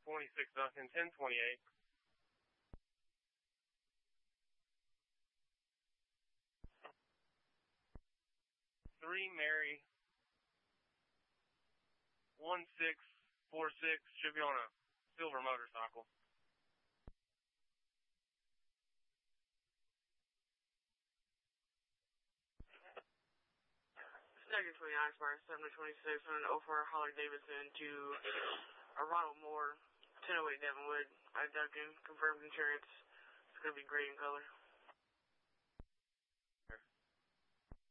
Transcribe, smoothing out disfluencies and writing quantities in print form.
26 Duncan, 1028. 3 Mary, 1646, should be on a silver motorcycle. Second 29 expires 726 on an 04 Harley Davidson to a Ronald Moore, 1008 Devonwood. I Duncan, confirmed insurance. It's going to be gray in color.